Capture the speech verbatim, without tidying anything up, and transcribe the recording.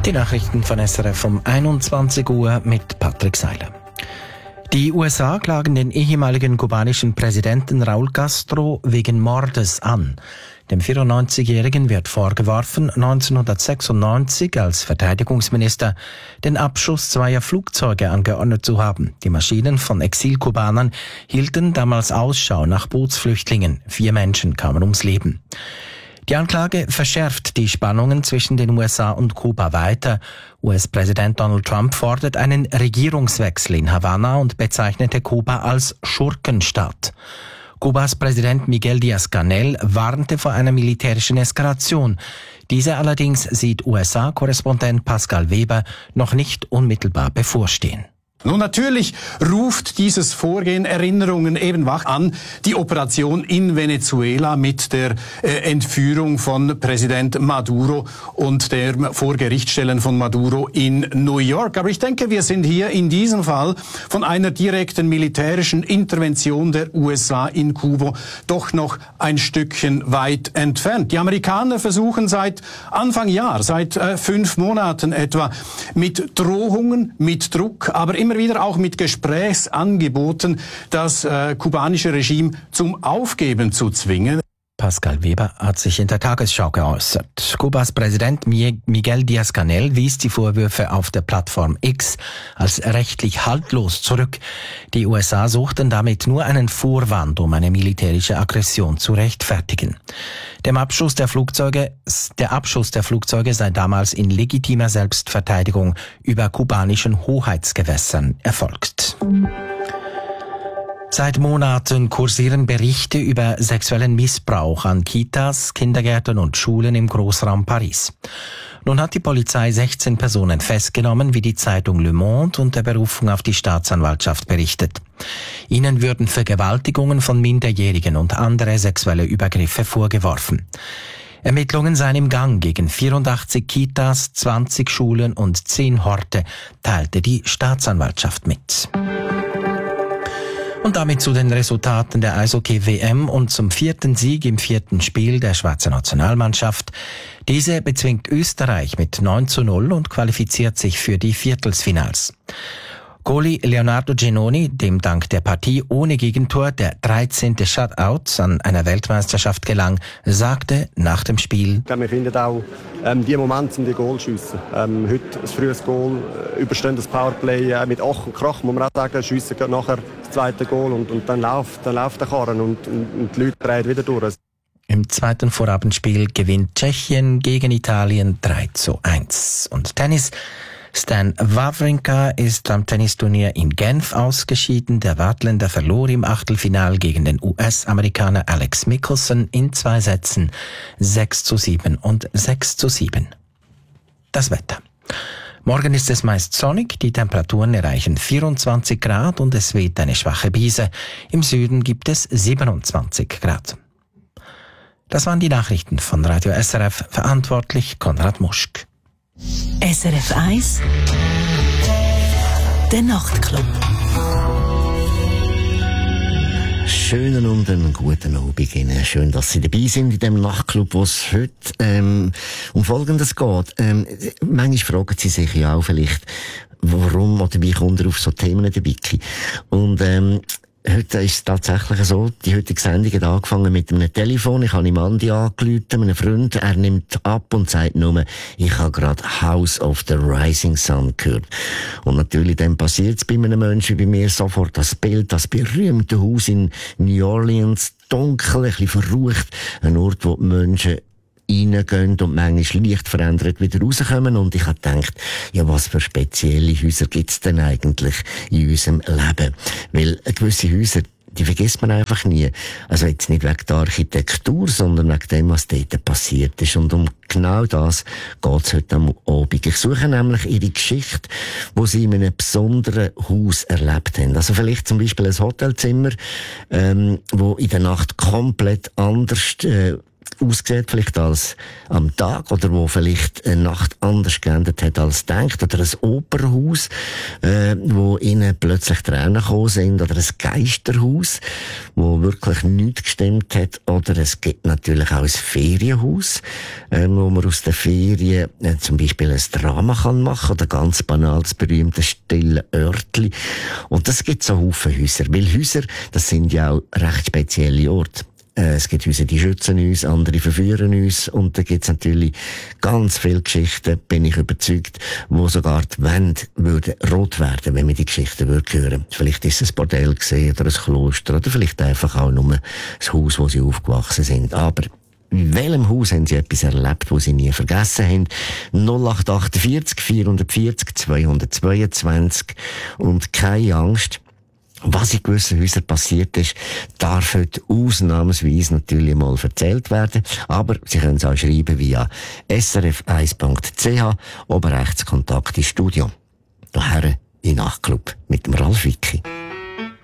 Die Nachrichten von S R F um einundzwanzig Uhr mit Patrick Seiler. Die U S A klagen den ehemaligen kubanischen Präsidenten Raúl Castro wegen Mordes an. Dem vierundneunzigjährigen wird vorgeworfen, neunzehnhundertsechsundneunzig als Verteidigungsminister den Abschuss zweier Flugzeuge angeordnet zu haben. Die Maschinen von Exilkubanern hielten damals Ausschau nach Bootsflüchtlingen. Vier Menschen kamen ums Leben. Die Anklage verschärft die Spannungen zwischen den U S A und Kuba weiter. U S-Präsident Donald Trump fordert einen Regierungswechsel in Havanna und bezeichnete Kuba als Schurkenstaat. Kubas Präsident Miguel Díaz-Canel warnte vor einer militärischen Eskalation. Diese allerdings sieht U S A-Korrespondent Pascal Weber noch nicht unmittelbar bevorstehen. Nun, natürlich ruft dieses Vorgehen Erinnerungen eben wach an. Die Operation in Venezuela mit der äh, Entführung von Präsident Maduro und der Vorgerichtstellen von Maduro in New York. Aber ich denke, wir sind hier in diesem Fall von einer direkten militärischen Intervention der U S A in Kuba doch noch ein Stückchen weit entfernt. Die Amerikaner versuchen seit Anfang Jahr, seit äh, fünf Monaten etwa, mit Drohungen, mit Druck, aber immer wieder auch mit Gesprächsangeboten das äh, kubanische Regime zum Aufgeben zu zwingen. Pascal Weber hat sich in der Tagesschau geäußert. Kubas Präsident Miguel Díaz-Canel wies die Vorwürfe auf der Plattform X als rechtlich haltlos zurück. Die U S A suchten damit nur einen Vorwand, um eine militärische Aggression zu rechtfertigen. Dem Abschuss der Flugzeuge, der Abschuss der Flugzeuge sei damals in legitimer Selbstverteidigung über kubanischen Hoheitsgewässern erfolgt. Seit Monaten kursieren Berichte über sexuellen Missbrauch an Kitas, Kindergärten und Schulen im Großraum Paris. Nun hat die Polizei sechzehn Personen festgenommen, wie die Zeitung Le Monde unter Berufung auf die Staatsanwaltschaft berichtet. Ihnen würden Vergewaltigungen von Minderjährigen und andere sexuelle Übergriffe vorgeworfen. Ermittlungen seien im Gang gegen vierundachtzig Kitas, zwanzig Schulen und zehn Horte, teilte die Staatsanwaltschaft mit. Und damit zu den Resultaten der Eishockey-W M und zum vierten Sieg im vierten Spiel der Schweizer Nationalmannschaft. Diese bezwingt Österreich mit neun zu null und qualifiziert sich für die Viertelfinals. Goalie Leonardo Giannoni, dem dank der Partie ohne Gegentor der dreizehnte Shutout an einer Weltmeisterschaft gelang, sagte nach dem Spiel: Wir finden auch ähm, die Momente, um die Goal zu schiessen. Ähm, heute ein frühes Goal, überstehen das Powerplay äh, mit Ach und Krach, muss man auch sagen, schiessen nachher das zweite Goal und, und dann läuft, dann läuft der Karren und, und, und die Leute drehen wieder durch. Im zweiten Vorabendspiel gewinnt Tschechien gegen Italien drei zu eins. Und Tennis. Stan Wawrinka ist am Tennisturnier in Genf ausgeschieden. Der Waadtländer verlor im Achtelfinal gegen den U S-Amerikaner Alex Michelson in zwei Sätzen sechs zu sieben und sechs zu sieben. Das Wetter. Morgen ist es meist sonnig, die Temperaturen erreichen vierundzwanzig Grad und es weht eine schwache Brise. Im Süden gibt es siebenundzwanzig Grad. Das waren die Nachrichten von Radio S R F, verantwortlich Konrad Muschk. S R F eins Der Nachtclub. Schönen und einen guten Abend Ihnen. Schön, dass Sie dabei sind in dem Nachtclub, wo es heute ähm, um Folgendes geht. Ähm, manchmal fragen Sie sich ja auch vielleicht, warum oder wie kommt er auf so Themen dabei? Und ähm, heute ist es tatsächlich so, die heutige Sendung hat angefangen mit einem Telefon. Ich habe ihm Andi angerufen, meinen Freund. Er nimmt ab und sagt nur, ich habe gerade House of the Rising Sun gehört. Und natürlich dann passiert es bei einem Menschen wie bei mir sofort das Bild, das berühmte Haus in New Orleans, dunkel, ein bisschen verrucht, ein Ort, wo die Menschen reingehen und manchmal leicht verändert wieder rauskommen. Und ich habe gedacht, ja, was für spezielle Häuser gibt's denn eigentlich in unserem Leben? Weil gewisse Häuser, die vergisst man einfach nie. Also jetzt nicht wegen der Architektur, sondern wegen dem, was dort passiert ist. Und um genau das geht's heute am Abend. Ich suche nämlich ihre Geschichte, die sie in einem besonderen Haus erlebt haben. Also vielleicht zum Beispiel ein Hotelzimmer, ähm, wo in der Nacht komplett anders äh, aussieht vielleicht als am Tag oder wo vielleicht eine Nacht anders geendet hat als gedacht, oder ein Opernhaus, äh, wo ihnen plötzlich Tränen gekommen sind, oder ein Geisterhaus, wo wirklich nichts gestimmt hat, oder es gibt natürlich auch ein Ferienhaus, äh, wo man aus den Ferien äh, zum Beispiel ein Drama kann machen, oder ganz banal das berühmte stille Örtli. Und das gibt so Haufen Häuser, weil Häuser, das sind ja auch recht spezielle Orte. Es gibt Häuser, die schützen uns, andere verführen uns. Und da gibt's natürlich ganz viele Geschichten, bin ich überzeugt, wo sogar die Wände würden rot werden, wenn wir die Geschichten würden hören. Vielleicht ist es ein Bordell gesehen oder ein Kloster oder vielleicht einfach auch nur das Haus, wo sie aufgewachsen sind. Aber in welchem Haus haben Sie etwas erlebt, das Sie nie vergessen haben? null acht achtundvierzig vierhundertvierzig zweihundertzweiundzwanzig. Und keine Angst. Was in gewissen Häusern passiert ist, darf heute ausnahmsweise natürlich mal erzählt werden. Aber Sie können es auch schreiben via s r f eins punkt c h, oben rechts Kontakt ins Studio. Daher in Nachtclub mit dem Ralf Wicki.